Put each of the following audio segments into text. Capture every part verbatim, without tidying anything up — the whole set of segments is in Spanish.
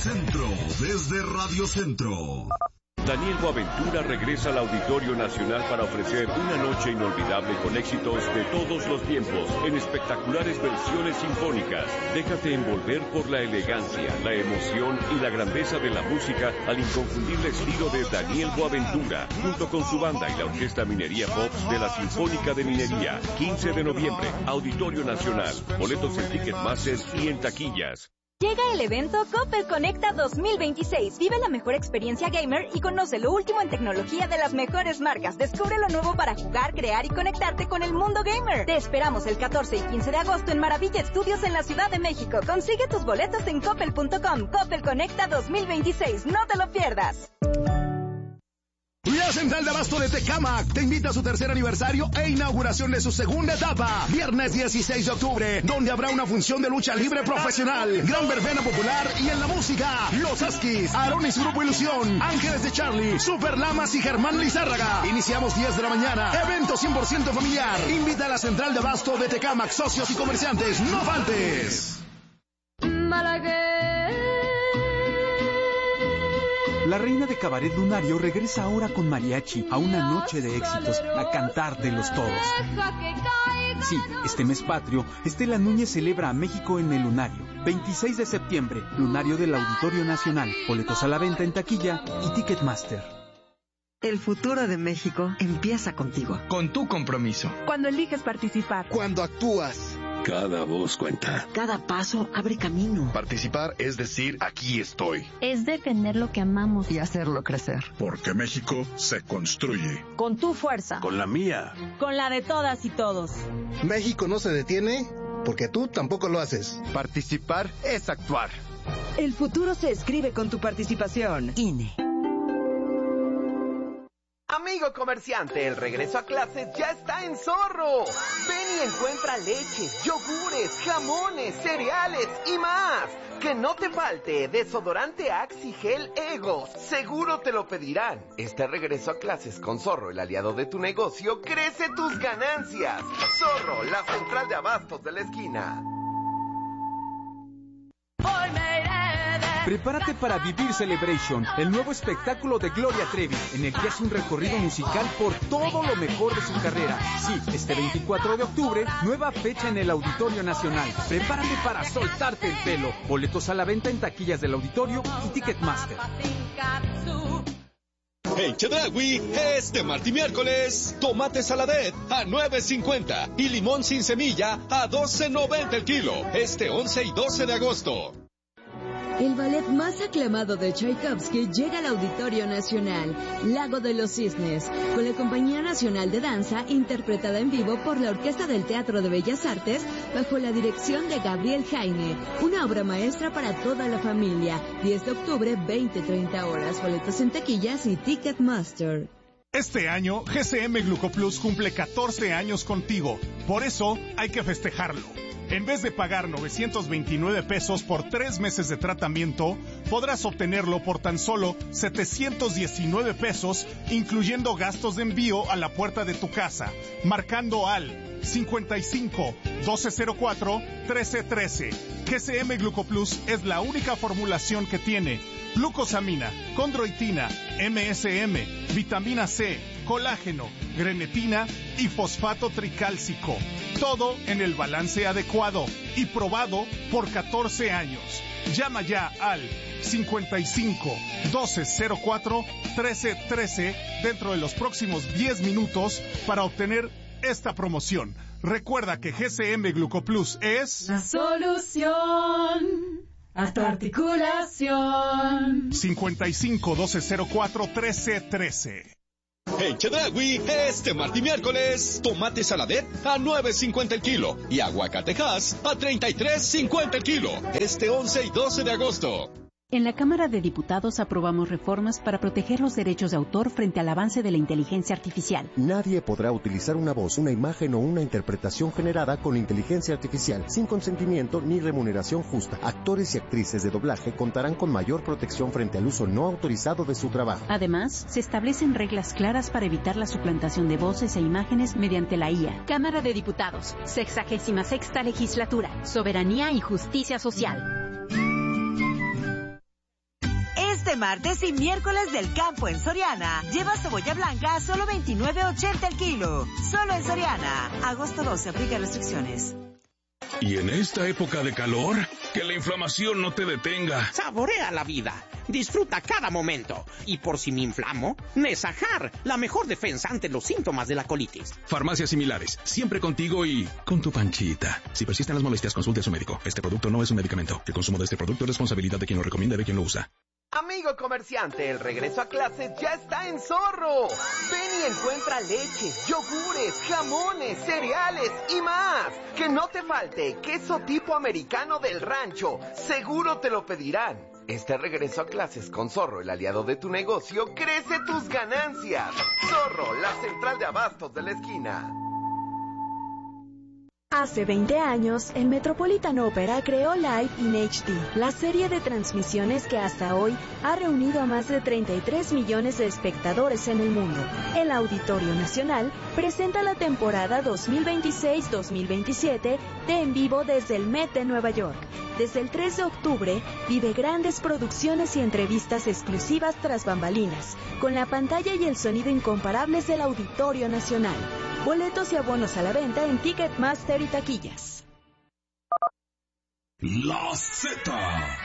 Centro, desde Radio Centro. Daniel Boaventura regresa al Auditorio Nacional para ofrecer una noche inolvidable con éxitos de todos los tiempos en espectaculares versiones sinfónicas. Déjate envolver por la elegancia, la emoción y la grandeza de la música al inconfundible estilo de Daniel Boaventura, junto con su banda y la Orquesta Minería Pops de la Sinfónica de Minería. quince de noviembre, Auditorio Nacional. Boletos en Ticketmaster y en taquillas. Llega el evento Coppel Conecta dos mil veintiséis. Vive la mejor experiencia gamer y conoce lo último en tecnología de las mejores marcas. Descubre lo nuevo para jugar, crear y conectarte con el mundo gamer. Te esperamos el catorce y quince de agosto en Maravilla Studios en la Ciudad de México. Consigue tus boletos en coppel punto com. Coppel Conecta dos mil veintiséis. No te lo pierdas. La Central de Abasto de Tecámac te invita a su tercer aniversario e inauguración de su segunda etapa. Viernes dieciséis de octubre, donde habrá una función de lucha libre profesional, gran verbena popular y en la música, Los Askis, Aarón y su grupo Ilusión, Ángeles de Charlie, Super Lamas y Germán Lizárraga. Iniciamos diez de la mañana. Evento cien por ciento familiar. Invita a la Central de Abasto de Tecámac, socios y comerciantes. ¡No faltes! La reina de cabaret lunario regresa ahora con mariachi a una noche de éxitos, a cantar de los toros. Sí, este mes patrio, Estela Núñez celebra a México en el Lunario. veintiséis de septiembre, Lunario del Auditorio Nacional. Boletos a la venta en taquilla y Ticketmaster. El futuro de México empieza contigo. Con tu compromiso. Cuando eliges participar. Cuando actúas. Cada voz cuenta. Cada paso abre camino. Participar es decir, aquí estoy. Es defender lo que amamos y hacerlo crecer. Porque México se construye. Con tu fuerza. Con la mía. Con la de todas y todos. México no se detiene porque tú tampoco lo haces. Participar es actuar. El futuro se escribe con tu participación. I N E. Amigo comerciante, el regreso a clases ya está en Zorro. Ven y encuentra leches, yogures, jamones, cereales y más. Que no te falte desodorante Axe y Gel Ego. Seguro te lo pedirán. Este regreso a clases con Zorro, el aliado de tu negocio, crece tus ganancias. Zorro, la central de abastos de la esquina. Prepárate para vivir Celebration, el nuevo espectáculo de Gloria Trevi, en el que hace un recorrido musical por todo lo mejor de su carrera. Sí, este veinticuatro de octubre, nueva fecha en el Auditorio Nacional. Prepárate para soltarte el pelo. Boletos a la venta en taquillas del Auditorio y Ticketmaster. En Chedraui, este martes y miércoles, tomate saladet a nueve cincuenta y limón sin semilla a doce noventa el kilo. Este once y doce de agosto. El ballet más aclamado de Tchaikovsky llega al Auditorio Nacional, Lago de los Cisnes, con la Compañía Nacional de Danza, interpretada en vivo por la Orquesta del Teatro de Bellas Artes, bajo la dirección de Gabriel Jaime. Una obra maestra para toda la familia. diez de octubre, veinte treinta horas. Boletos en taquillas y Ticketmaster. Este año, G C M Glucoplus cumple catorce años contigo. Por eso, hay que festejarlo. En vez de pagar novecientos veintinueve pesos por tres meses de tratamiento, podrás obtenerlo por tan solo setecientos diecinueve pesos, incluyendo gastos de envío a la puerta de tu casa, marcando al cincuenta y cinco, doce cero cuatro, trece trece. G C M Glucoplus es la única formulación que tiene glucosamina, condroitina, M S M, vitamina C, colágeno, grenetina y fosfato tricálcico. Todo en el balance adecuado y probado por catorce años. Llama ya al cincuenta y cinco, doce cero cuatro, trece trece dentro de los próximos diez minutos para obtener esta promoción. Recuerda que G C M Glucoplus es la solución a tu articulación. cincuenta y cinco, doce cero cuatro, trece trece. En Chedraui, este martes y miércoles, tomate saladet a nueve cincuenta el kilo y aguacatejas a treinta y tres cincuenta el kilo. Este once y doce de agosto. En la Cámara de Diputados aprobamos reformas para proteger los derechos de autor frente al avance de la inteligencia artificial. Nadie podrá utilizar una voz, una imagen o una interpretación generada con inteligencia artificial sin consentimiento ni remuneración justa. Actores y actrices de doblaje contarán con mayor protección frente al uso no autorizado de su trabajo. Además, se establecen reglas claras para evitar la suplantación de voces e imágenes mediante la I A. Cámara de Diputados, sexagésima sexta legislatura, soberanía y justicia social. Este martes y miércoles del campo en Soriana, lleva cebolla blanca a solo veintinueve ochenta el kilo. Solo en Soriana. Agosto doce, aplica restricciones. Y en esta época de calor, que la inflamación no te detenga. Saborea la vida. Disfruta cada momento. Y por si me inflamo, Nesajar, la mejor defensa ante los síntomas de la colitis. Farmacias similares, siempre contigo y con tu Panchita. Si persisten las molestias, consulte a su médico. Este producto no es un medicamento. El consumo de este producto es responsabilidad de quien lo recomienda y de quien lo usa. Amigo comerciante, el regreso a clases ya está en Zorro. Ven y encuentra leches, yogures, jamones, cereales y más. Que no te falte queso tipo americano del rancho. Seguro te lo pedirán. Este regreso a clases con Zorro, el aliado de tu negocio, crece tus ganancias. Zorro, la central de abastos de la esquina. Hace veinte años, el Metropolitan Opera creó Live in H D, la serie de transmisiones que hasta hoy ha reunido a más de treinta y tres millones de espectadores en el mundo. El Auditorio Nacional presenta la temporada dos mil veintiséis dos mil veintisiete de En Vivo desde el Met de Nueva York. Desde el tres de octubre, vive grandes producciones y entrevistas exclusivas tras bambalinas, con la pantalla y el sonido incomparables del Auditorio Nacional. Boletos y abonos a la venta en Ticketmaster y taquillas. La Z.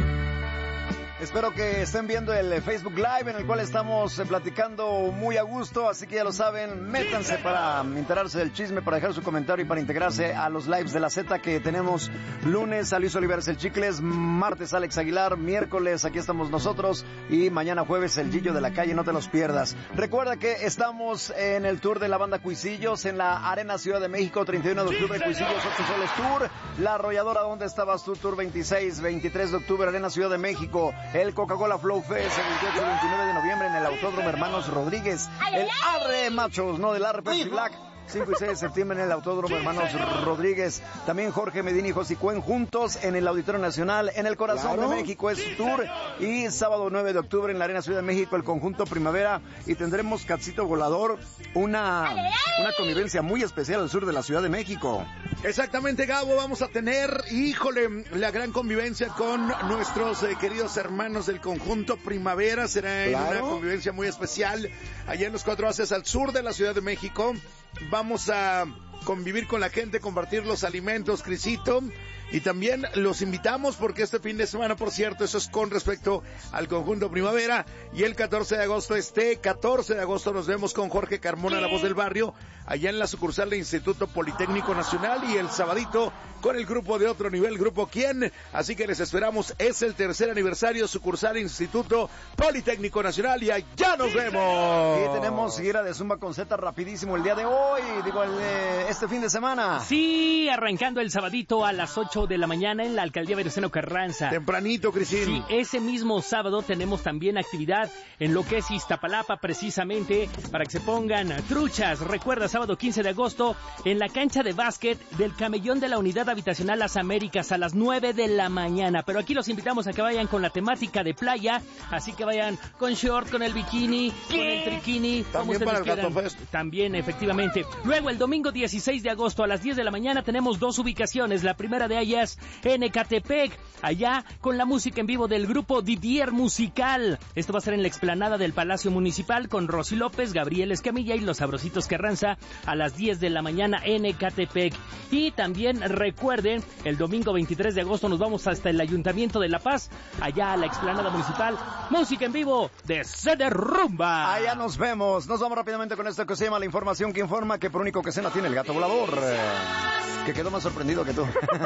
Espero que estén viendo el Facebook Live en el cual estamos platicando muy a gusto, así que ya lo saben, métanse para enterarse del chisme, para dejar su comentario y para integrarse a los lives de la Z que tenemos lunes a Luis Olivares el Chicles, martes Alex Aguilar, miércoles aquí estamos nosotros y mañana jueves el Gillo de la Calle, no te los pierdas. Recuerda que estamos en el tour de la banda Cuisillos en la Arena Ciudad de México, treinta y uno de octubre, Cuisillos ocho Soles Tour, La Arrolladora, ¿dónde estabas tú? Tour veintiséis, veintitrés de octubre, Arena Ciudad de México, el Coca-Cola Flow Fest el veintiocho y veintinueve de noviembre en el Autódromo Hermanos Rodríguez, el Arre Machos, no del Arre Pepsi Black, cinco y seis de septiembre en el Autódromo Hermanos Rodríguez, también Jorge Medina y José Cuen juntos en el Auditorio Nacional, en el Corazón claro. de México es su tour, y sábado nueve de octubre en la Arena Ciudad de México el Conjunto Primavera, y tendremos Catsito Volador, una, una convivencia muy especial al sur de la Ciudad de México. Exactamente, Gabo, vamos a tener, híjole, la gran convivencia con nuestros eh, queridos hermanos del Conjunto Primavera, será claro. una convivencia muy especial allá en los Cuatro Haces al sur de la Ciudad de México. Vamos a convivir con la gente, compartir los alimentos, Crisito, y también los invitamos porque este fin de semana, por cierto, eso es con respecto al Conjunto Primavera, y el catorce de agosto, este catorce de agosto nos vemos con Jorge Carmona, la voz del barrio, allá en la sucursal del Instituto Politécnico Nacional, y el sabadito con el grupo de otro nivel, Grupo Quién, así que les esperamos, es el tercer aniversario, sucursal Instituto Politécnico Nacional, y allá nos vemos. Y tenemos gira de Zumba con Z rapidísimo el día de hoy, digo, el, eh, este fin de semana. Sí, arrancando el sabadito a las ocho de la mañana en la Alcaldía Venustiano Carranza. Tempranito, Cristín. Sí, ese mismo sábado tenemos también actividad en lo que es Iztapalapa, precisamente para que se pongan truchas. Recuerda, sábado quince de agosto en la cancha de básquet del Camellón de la Unidad Habitacional Las Américas a las nueve de la mañana. Pero aquí los invitamos a que vayan con la temática de playa, así que vayan con short, con el bikini, ¿Qué? con el triquini. También para el Gato Fest. También, efectivamente. Luego, el domingo dieciséis de agosto a las diez de la mañana tenemos dos ubicaciones. La primera de ellas en Ecatepec, allá con la música en vivo del grupo Didier Musical. Esto va a ser en la explanada del Palacio Municipal con Rosy López, Gabriel Escamilla y los Sabrositos Carranza a las diez de la mañana en Ecatepec. Y también recuerden, el domingo veintitrés de agosto nos vamos hasta el Ayuntamiento de La Paz, allá a la explanada municipal, música en vivo de Se Derrumba. Allá nos vemos. Nos vamos rápidamente con esto que se llama La Información que Informa, que por único que cena tiene el gato volador, eh, que quedó más sorprendido que tú.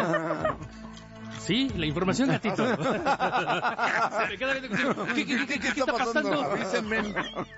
Sí, la información, gatito. Se me queda viendo. ¿Qué, qué, qué, qué, qué está, está pasando? Avísenme.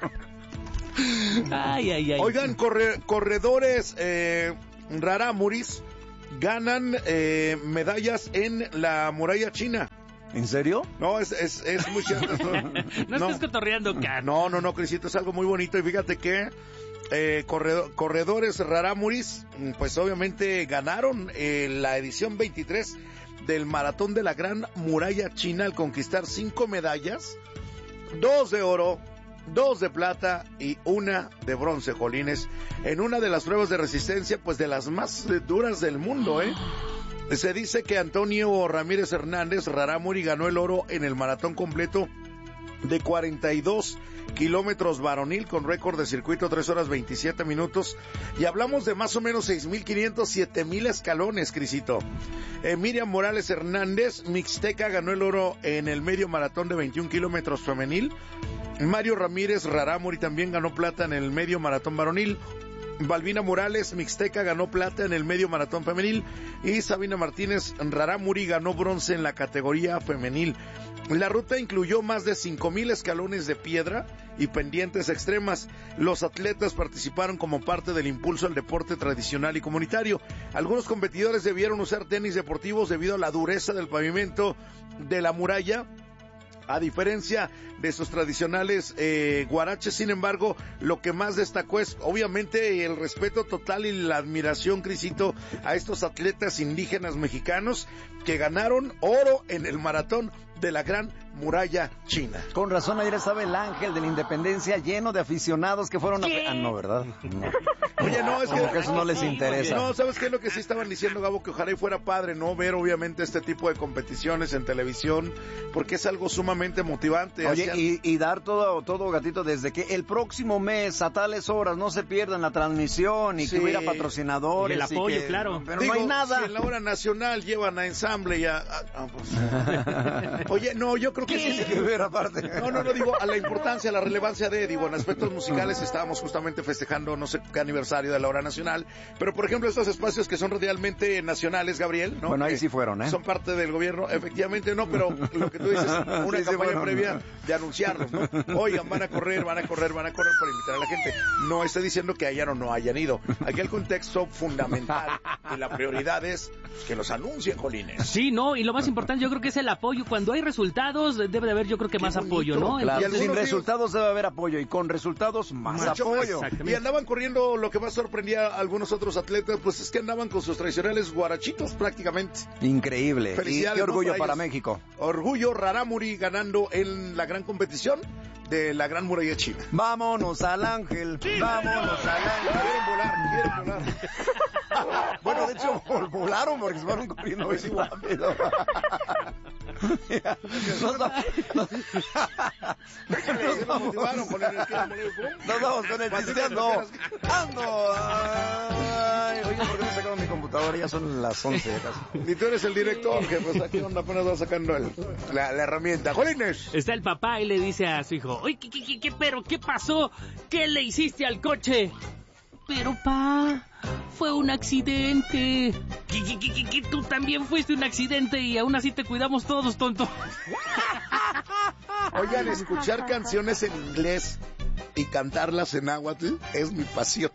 Ay, ay, ay. Oigan, corre, corredores eh, rarámuris ganan eh, medallas en la muralla china. ¿En serio? No, es, es, es muy cierto. no, no estás cotorreando, Cat. No, no, no, Crisito, es algo muy bonito. Y fíjate que eh, corredor, corredores rarámuris, pues obviamente ganaron eh, la edición veintitrés del Maratón de la Gran Muralla China al conquistar cinco medallas, dos de oro, dos de plata y una de bronce, Jolines, en una de las pruebas de resistencia, pues de las más duras del mundo, ¿eh? Se dice que Antonio Ramírez Hernández Rarámuri ganó el oro en el maratón completo de cuarenta y dos kilómetros varonil con récord de circuito tres horas veintisiete minutos, y hablamos de más o menos seis mil quinientos, siete mil escalones, Crisito. Eh, Miriam Morales Hernández, mixteca, ganó el oro en el medio maratón de veintiún kilómetros femenil. Mario Ramírez Rarámuri también ganó plata en el medio maratón varonil. Balbina Morales, mixteca, ganó plata en el medio maratón femenil, y Sabina Martínez Rarámuri ganó bronce en la categoría femenil. La ruta incluyó más de cinco mil escalones de piedra y pendientes extremas. Los atletas participaron como parte del impulso al deporte tradicional y comunitario. Algunos competidores debieron usar tenis deportivos debido a la dureza del pavimento de la muralla, a diferencia de sus tradicionales eh, guaraches. Sin embargo, lo que más destacó es obviamente el respeto total y la admiración, Crisito, a estos atletas indígenas mexicanos que ganaron oro en el maratón de la Gran Muralla China. Con razón, ayer estaba el Ángel de la Independencia lleno de aficionados que fueron a... Ah, no, ¿verdad? No. Oye, no, es Como que... que eso no les interesa. No, ¿sabes qué es lo que sí estaban diciendo, Gabo? Que ojalá y fuera padre, ¿no? Ver, obviamente, este tipo de competiciones en televisión, porque es algo sumamente motivante. Oye, Hacían... y, y dar todo, todo, gatito, desde que el próximo mes, a tales horas, no se pierdan la transmisión, y Sí. que hubiera patrocinadores. Y el apoyo, que... claro. Pero Digo, no hay nada. si en la hora nacional llevan a ensamble y a... a- a- pues... Oye, no, yo creo que sí. que ver aparte. No, no, no, digo, a la importancia, a la relevancia de, digo, en aspectos musicales estábamos justamente festejando, no sé qué aniversario de la hora nacional, pero por ejemplo estos espacios que son realmente nacionales, Gabriel, ¿no? Bueno, ahí Que sí fueron, ¿eh? Son parte del gobierno, efectivamente no, pero lo que tú dices, una Sí, sí campaña fueron. previa de anunciarlos, ¿no? Oigan, van a correr, van a correr, van a correr para invitar a la gente. No estoy diciendo que hayan o no hayan ido. Aquí el contexto fundamental y la prioridad es que los anuncien, jolines. Sí, no, y lo más importante yo creo que es el apoyo. Cuando hay resultados debe de haber yo creo que Qué más bonito. apoyo, ¿no? Claro, Y algunos sin días- resultados debe haber apoyo, y con resultados más Mucho apoyo. más. Exactamente. Y andaban corriendo, lo que más sorprendía a algunos otros atletas, pues es que andaban con sus tradicionales guarachitos prácticamente. Increíble. Y Felicidades, qué ¿no? orgullo para para ellos. México. Orgullo Rarámuri ganando en la gran competición de la Gran Muralla China. Vámonos al Ángel. Vámonos al Ángel. Quieren volar, quieren volar. Bueno, de hecho, vol- volaron porque se fueron corriendo muy rápido. Nos va- nos- Se los motivaron con el quieren volar, ¡pum! Nos vamos con el chisteando. ¡Ando! Ay, oye, ¿por qué no sacaron mi computadora? Ya son las once de casa. Y tú eres el director, que pues aquí donde apenas va sacando el- la, la herramienta. ¡Jolines! Está el papá y le dice a su hijo, oye, ¿qué, qué, qué, qué, pero qué pasó? ¿Qué le hiciste al coche? Pero pa, fue un accidente. ¿Qué, qué, qué, qué, qué? Tú también fuiste un accidente y aún así te cuidamos todos, tonto. Oigan, escuchar canciones en inglés y cantarlas en náhuatl es mi pasión.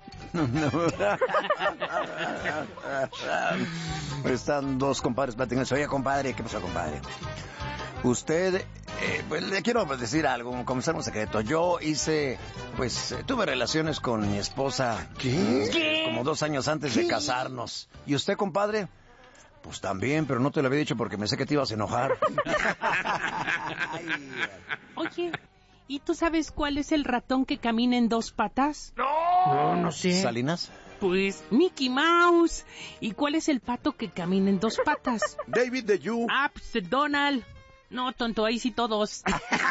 Están dos compadres platicando. Oye, compadre, ¿qué pasó, compadre? Usted, eh, pues le quiero decir algo, comenzar un secreto. Yo hice, pues, eh, tuve relaciones con mi esposa. ¿Qué? ¿Qué? Como dos años antes de casarnos. ¿Y usted, compadre? Pues también, pero no te lo había dicho porque me sé que te ibas a enojar. Oye, ¿y tú sabes cuál es el ratón que camina en dos patas? No, no sé. ¿Salinas? Pues Mickey Mouse. ¿Y cuál es el pato que camina en dos patas? David de You. Ah, pues Donald. No, tonto, ahí sí todos.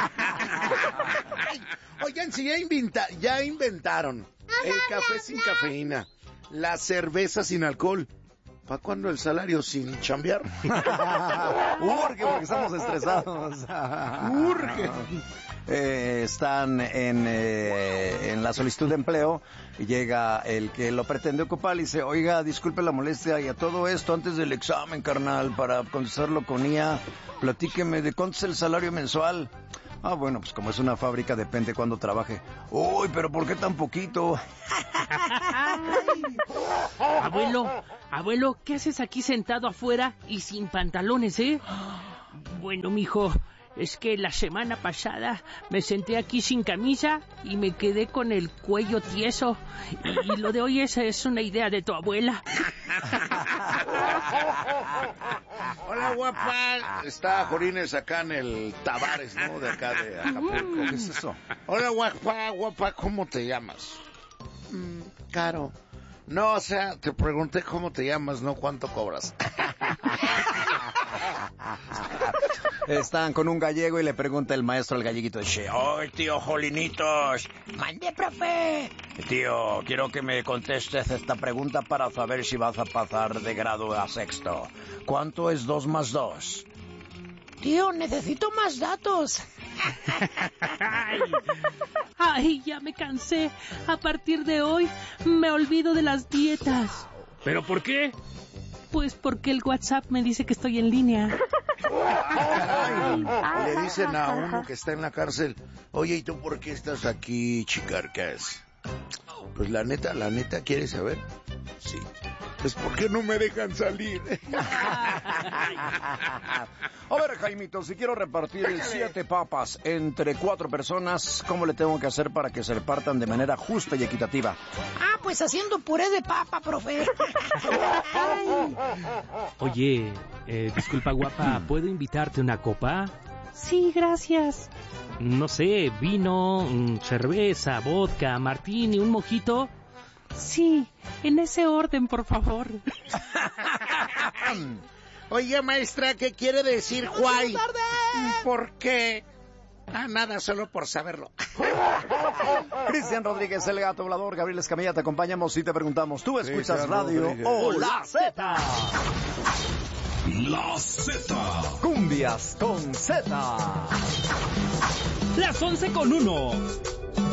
Oigan, si ya, inventa, ya inventaron el café sin cafeína, la cerveza sin alcohol, ¿para cuándo el salario sin chambear? Urge, porque estamos estresados. Urge. Eh, están en, eh, en la solicitud de empleo y llega el que lo pretende ocupar y dice, oiga, disculpe la molestia, y a todo esto antes del examen, carnal, para contestarlo con I A, platíqueme de cuánto es el salario mensual. Ah, bueno, pues como es una fábrica, depende cuándo trabaje. Uy, pero ¿por qué tan poquito? Abuelo, abuelo, ¿qué haces aquí sentado afuera y sin pantalones, eh? Bueno, mijo, es que la semana pasada me senté aquí sin camisa y me quedé con el cuello tieso. Y, y lo de hoy es, es una idea de tu abuela. Hola, guapa. Está Jorines acá en el Tavares, ¿no? De acá de Acapulco. ¿Qué es eso? Hola, guapa, guapa, ¿cómo te llamas? Mm, Caro. No, o sea, te pregunté cómo te llamas, no cuánto cobras. Están con un gallego y le pregunta el maestro al galleguito. ¡Ay, tío Jolinitos! ¡Mande, profe! Tío, quiero que me contestes esta pregunta para saber si vas a pasar de grado a sexto. ¿Cuánto es dos más dos? Tío, necesito más datos. Ay, ay, ya me cansé. A partir de hoy me olvido de las dietas. ¿Pero por qué? Pues porque el WhatsApp me dice que estoy en línea. Ay, le dicen a uno que está en la cárcel, oye, ¿y tú por qué estás aquí, chicarcas? Pues la neta, la neta, ¿quieres saber? Sí. Pues ¿por qué no me dejan salir? A ver, Jaimito, si quiero repartir siete papas entre cuatro personas, ¿cómo le tengo que hacer para que se repartan de manera justa y equitativa? Ah, pues haciendo puré de papa, profe. Oye, eh, disculpa, guapa, ¿puedo invitarte una copa? Sí, gracias. No sé, vino, cerveza, vodka, martini, un mojito. Sí, en ese orden, por favor. Oye, maestra, ¿qué quiere decir Juay? ¿Por qué? Ah, nada, solo por saberlo. Cristian Rodríguez, el gato volador, Gabriel Escamilla, te acompañamos y te preguntamos, ¿tú escuchas Cristian radio Rodríguez. o La Z? La Z. Cumbias con Z. Las once con uno.